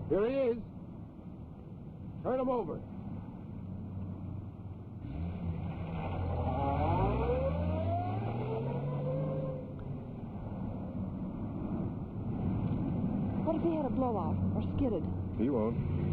Here he is. Turn him over. What if he had a blowout or skidded? He won't.